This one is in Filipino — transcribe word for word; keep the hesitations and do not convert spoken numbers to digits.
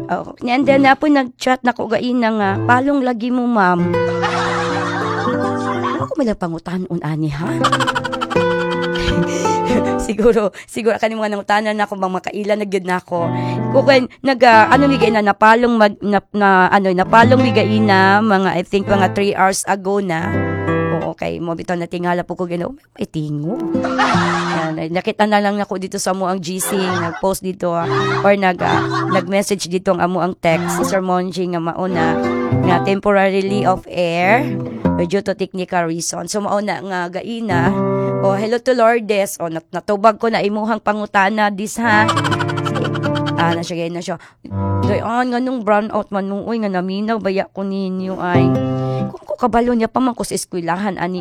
Oh, and then na po nag-chat na ko gaina nga, palong lagi mo ma'am. Ako may pangutanon ani ha? siguro, siguro kani mga nangutanan na ako bang makailan na gyud nako. Kung nag uh, ano mi na napalong mag na, na ano napalong mi gaina mga I think mga three hours ago na. Oo, okay, mo bitaw na tingala po ko gino. May tingo. Yan, nakita na lang ako dito sa amo ang G C, nag-post dito uh, or nag uh, nag-message dito ang amo ang text si Sir Monji nga mauna nga temporarily off air due to technical reason. So mauna nga gaina. Oh, hello to Lourdes. Oh, nat natubag ko na imuhang pangutana dis ha. Ah, na siya na siya. Dayan nga nung brown out man nung uy nga naminaw baya ko ninyo ay. Kung ko kabalo niya pa man ko sa eskwelahan ani